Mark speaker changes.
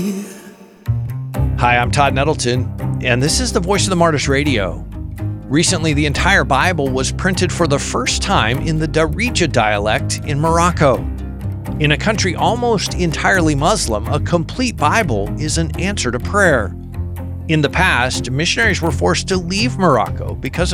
Speaker 1: Hi, I'm Todd Nettleton, and this is the Voice of the Martyrs Radio. Recently, the entire Bible was printed for the first time in the Darija dialect in Morocco. In a country almost entirely Muslim, a complete Bible is an answer to prayer. In the past, missionaries were forced to leave Morocco because